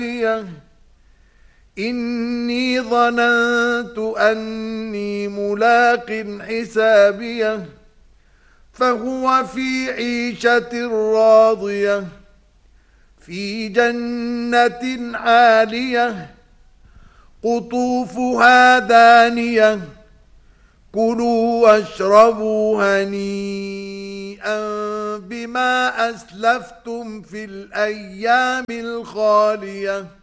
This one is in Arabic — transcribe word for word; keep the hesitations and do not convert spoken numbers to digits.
إني ظننت أني ملاق حسابيه فهو في عيشة راضية في جنة عالية قطوفها دانية كلوا واشربوا هنيئا بما أسلفتم في الأيام الخالية